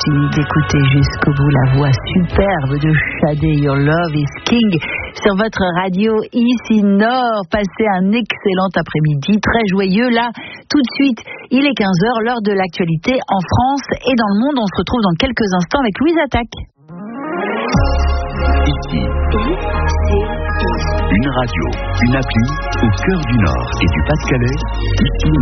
continue d'écouter jusqu'au bout la voix superbe de Sade, Your Love is King, sur votre radio ici Nord. Passez un excellent après-midi, très joyeux. Là, tout de suite, il est 15h, l'heure de l'actualité en France et dans le monde. On se retrouve dans quelques instants avec Louise Attaque. Ici, une radio, une appli au cœur du Nord et du Pas-de-Calais. Ici